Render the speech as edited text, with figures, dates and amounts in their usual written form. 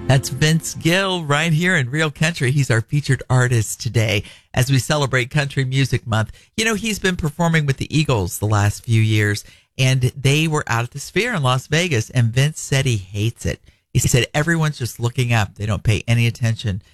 That's Vince Gill right here in Real Country. He's our featured artist today as we celebrate Country Music Month. You know, he's been performing with the Eagles the last few years, and they were out at the Sphere in Las Vegas, and Vince said he hates it. He said everyone's just looking up. They don't pay any attention